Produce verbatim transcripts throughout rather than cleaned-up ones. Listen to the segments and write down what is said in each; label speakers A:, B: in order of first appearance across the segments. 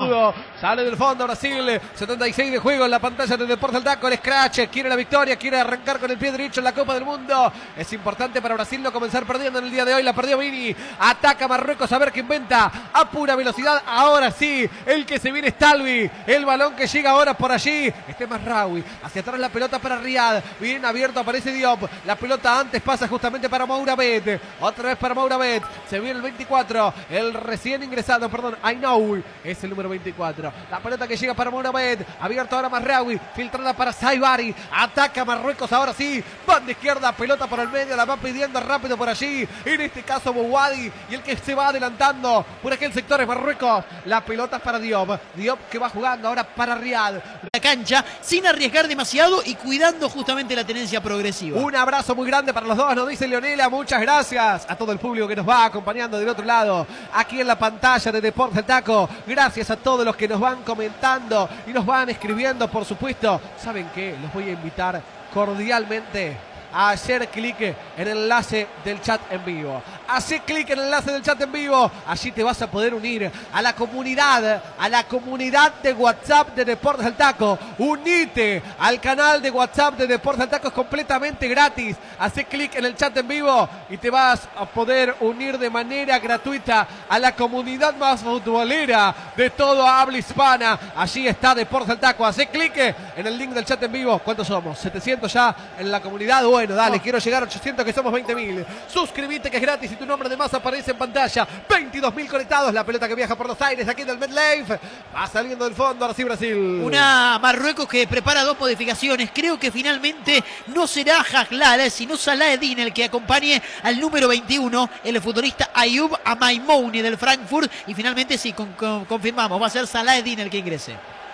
A: escudo. Sale del fondo Brasil. setenta y seis de juego en la pantalla de Deportes del Taco. El Scratch quiere la victoria, quiere arrancar con el pie derecho en la Copa del Mundo. Es importante para Brasil no comenzar perdiendo en el día de hoy. La perdió Vini. Ataca Marruecos a ver qué inventa. A pura velocidad. Ahora sí. El que se viene es Talvi. El balón que llega ahora por allí. Este es Masraoui. Hacia atrás la pelota para Riyad. Bien abierto aparece Diop. La pelota antes pasa justamente para Mouravet. Otra vez para Mouravet. Se viene el veinticuatro. El recién ingresado, perdón, Ainoui. Es el número veinticuatro. La pelota que llega para Mouravet. Abierto ahora Masraoui. Filtrada para Saibari. Ataca Marruecos ahora sí. Banda izquierda. Pelota por el medio. La va pidiendo rápido por allí. En este caso Bouhaddi. Y el que se va adelantando por aquel sector es Marruecos. La pelota es para Diop. Diop que va jugando ahora para Riyad.
B: La cancha sin arriesgar demasiado y cuidando justamente la tenencia progresiva.
A: Un abrazo muy grande para los dos, nos dice Leonela. Muchas gracias a todo el público que nos va acompañando del otro lado, aquí en la pantalla de Deportes del Taco. Gracias a todos los que nos van comentando y nos van escribiendo, por supuesto. ¿Saben qué? Los voy a invitar cordialmente a hacer clic en el enlace del chat en vivo. Hacé clic en el enlace del chat en vivo. Allí te vas a poder unir a la comunidad, a la comunidad de WhatsApp de Deportes del Taco. Unite al canal de WhatsApp de Deportes del Taco, es completamente gratis. Hacé clic en el chat en vivo y te vas a poder unir de manera gratuita a la comunidad más futbolera de toda habla hispana. Allí está Deportes del Taco. Hacé clic en el link del chat en vivo. ¿Cuántos somos? setecientos ya en la comunidad. Bueno, dale, oh. quiero llegar a ochocientos, que somos veinte mil. Suscríbete, que es gratis y tu nombre además aparece en pantalla. veintidós mil conectados. La pelota que viaja por los aires aquí del MetLife. Va saliendo del fondo, ahora sí Brasil.
B: Una Marruecos que prepara dos modificaciones. Creo que finalmente no será Hajlal, sino Salah-Eddin el que acompañe al número veintiuno, el futbolista Ayoub Amaimouni del Frankfurt. Y finalmente sí, con, con, confirmamos, va a ser Salah-Eddin el que ingrese.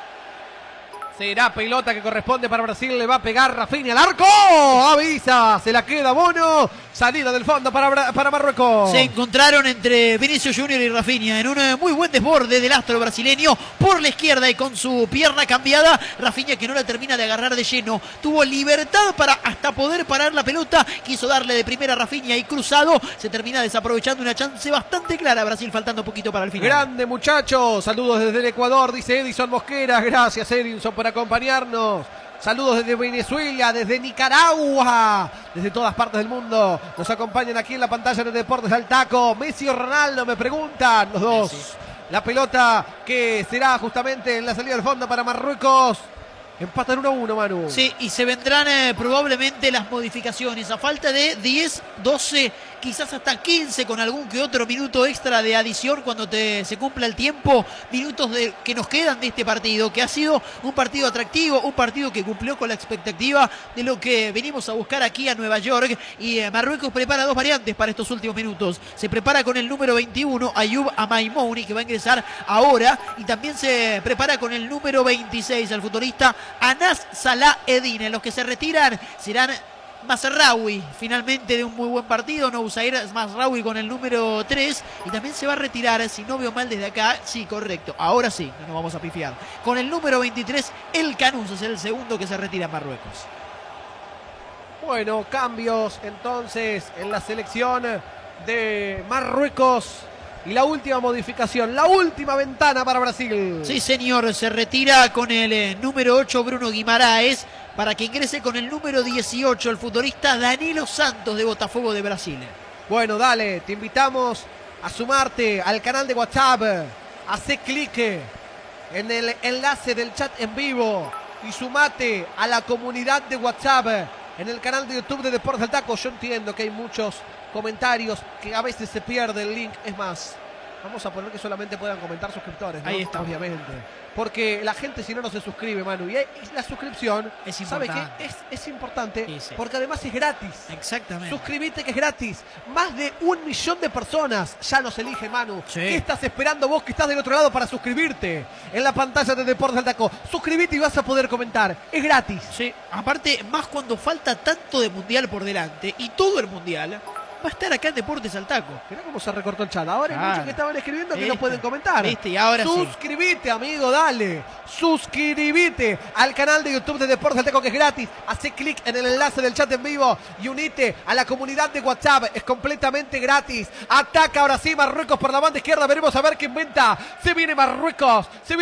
A: Será pelota que corresponde para Brasil. Le va a pegar Rafinha al arco. Avisa. Se la queda Bono. Salida del fondo para, para Marruecos.
B: Se encontraron entre Vinicius Junior y Rafinha en un muy buen desborde del astro brasileño por la izquierda y con su pierna cambiada. Rafinha, que no la termina de agarrar de lleno, tuvo libertad para hasta poder parar la pelota. Quiso darle de primera a Rafinha y cruzado. Se termina desaprovechando una chance bastante clara a Brasil, faltando poquito para el final.
A: Grande, muchachos. Saludos desde el Ecuador, dice Edison Mosquera. Gracias, Edison, por acompañarnos. Saludos desde Venezuela, desde Nicaragua, desde todas partes del mundo. Nos acompañan aquí en la pantalla de Deportes del Taco. Messi o Ronaldo, me preguntan los dos. Messi. La pelota que será justamente en la salida del fondo para Marruecos. Empatan uno a uno, Manu.
B: Sí, y se vendrán eh, probablemente las modificaciones. A falta de diez, doce, quizás hasta quince, con algún que otro minuto extra de adición cuando te, se cumpla el tiempo. Minutos de, que nos quedan de este partido, que ha sido un partido atractivo, un partido que cumplió con la expectativa de lo que venimos a buscar aquí a Nueva York. Y eh, Marruecos prepara dos variantes para estos últimos minutos. Se prepara con el número veintiuno, Ayoub Amaimouni, que va a ingresar ahora. Y también se prepara con el número veintiséis, el futbolista Anas Salah-Eddin. Los que se retiran serán Masraoui, finalmente de un muy buen partido. Noussair Masraoui con el número tres. Y también se va a retirar, si no veo mal desde acá, sí, correcto, ahora sí, no nos vamos a pifiar, con el número veintitrés, El Canús, es el segundo que se retira en Marruecos.
A: Bueno, cambios entonces en la selección de Marruecos. Y la última modificación, la última ventana para Brasil.
B: Sí, señor, se retira con el eh, número ocho Bruno Guimaraes para que ingrese con el número dieciocho el futbolista Danilo Santos de Botafogo de Brasil.
A: Bueno, dale, te invitamos a sumarte al canal de WhatsApp. Hacé clic en el enlace del chat en vivo y sumate a la comunidad de WhatsApp en el canal de YouTube de Deportes del Taco. Yo entiendo que hay muchos comentarios que a veces se pierde el link. Es más, vamos a poner que solamente puedan comentar suscriptores, ¿no?
B: Ahí está.
A: Obviamente. Porque la gente si no no se suscribe, Manu. Y la suscripción,
B: es
A: ¿sabe
B: importante.
A: qué? Es, es importante
B: sí, sí.
A: porque además es gratis.
B: Exactamente.
A: Suscribite, que es gratis. Más de un millón de personas ya nos eligen, Manu.
B: Sí.
A: ¿Qué estás esperando vos que estás del otro lado para suscribirte? En la pantalla de Deportes del Taco. Suscribite y vas a poder comentar. Es gratis.
B: Sí. Aparte, más cuando falta tanto de mundial por delante y todo el mundial va a estar acá en Deportes al Taco.
A: Mirá cómo se recortó el chat. Ahora hay
B: claro.
A: muchos que estaban escribiendo que
B: ¿Viste?
A: no pueden comentar.
B: ¿Viste? Y ahora
A: suscribite,
B: sí.
A: amigo, dale. Suscribite al canal de YouTube de Deportes del Taco, que es gratis. Hacé clic en el enlace del chat en vivo y unite a la comunidad de WhatsApp. Es completamente gratis. Ataca ahora sí Marruecos por la banda izquierda. Veremos a ver qué inventa. Se viene Marruecos. Se viene